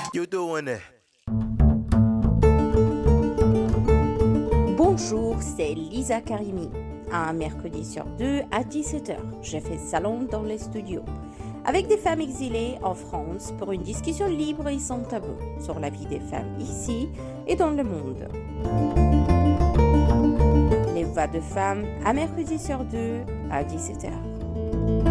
You doing it? Bonjour, c'est Lisa Karimi. Un mercredi sur deux à 17h, je fais salon dans les studios avec des femmes exilées en France pour une discussion libre et sans tabou sur la vie des femmes ici et dans le monde. Les voix de femmes à mercredi sur deux à 17h.